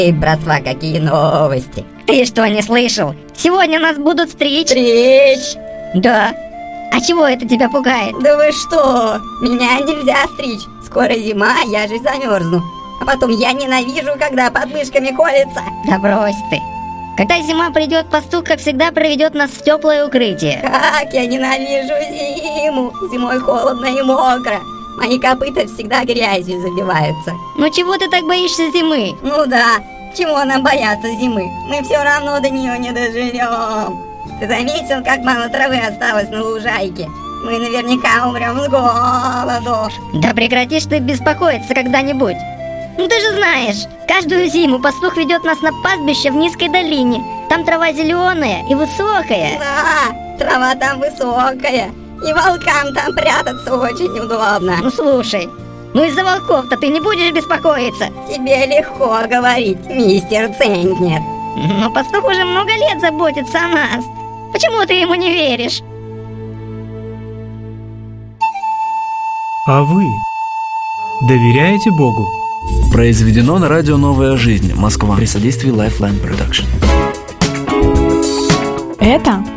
Эй, братва, какие новости? Ты что, не слышал? Сегодня нас будут стричь. Стричь? Да. А чего это тебя пугает? Да вы что? Меня нельзя стричь. Скоро зима, я же замерзну. А потом я ненавижу, когда под мышками колется. Да брось ты. Когда зима придет, пастух, как всегда, проведет нас в теплое укрытие. Как я ненавижу зиму. Зимой холодно и мокро. Мои копыта всегда грязью забиваются. Ну чего ты так боишься зимы? Ну да, чего нам бояться зимы? Мы все равно до нее не доживем. Ты заметил, как мало травы осталось на лужайке? Мы наверняка умрем с голоду. Да прекратишь ты беспокоиться когда-нибудь. Ну ты же знаешь, каждую зиму пастух ведет нас на пастбище в низкой долине. Там трава зеленая и высокая. Да, трава там высокая. И волкам там прятаться очень удобно. Ну слушай, ну из-за волков-то ты не будешь беспокоиться. Тебе легко говорить, мистер Центнер. Но пастух уже много лет заботится о нас. Почему ты ему не веришь? А вы доверяете Богу? Произведено на радио «Новая жизнь», Москва, при содействии Lifeline Production. Это